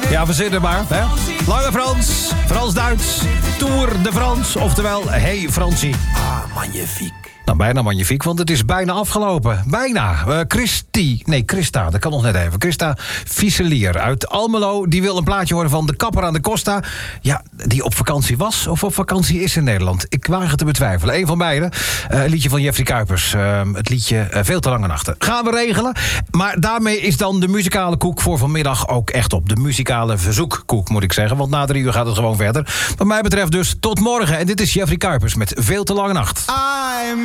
Ja, verzin maar. Hè? Lange Frans, Frans-Duits, Tour de France. Oftewel, hey Fransie. Ah, magnifiek. Nou, bijna magnifiek, want het is bijna afgelopen. Bijna. Christa, dat kan nog net even. Christa Fieselier uit Almelo. Die wil een plaatje horen van de kapper aan de Costa. Ja, die op vakantie was of op vakantie is in Nederland. Ik waag het te betwijfelen. Eén van beiden. Een liedje van Jeffrey Kuipers. Het liedje Veel te lange nachten. Gaan we regelen. Maar daarmee is dan de muzikale koek voor vanmiddag ook echt op. De muzikale verzoekkoek, moet ik zeggen. Want na 3 uur gaat het gewoon verder. Wat mij betreft dus tot morgen. En dit is Jeffrey Kuipers met Veel te lange nacht. I'm